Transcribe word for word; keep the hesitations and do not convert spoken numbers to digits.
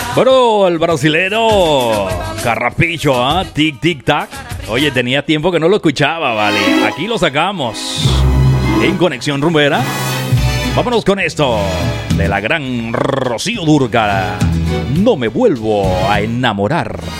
Bueno, el brasilero Carrapicho, ¿ah? ¿eh? Tic, tic, tac. Oye, tenía tiempo que no lo escuchaba, vale. Aquí lo sacamos en Conexión Rumbera. Vámonos con esto de la gran Rocío Dúrcal. No me vuelvo a enamorar.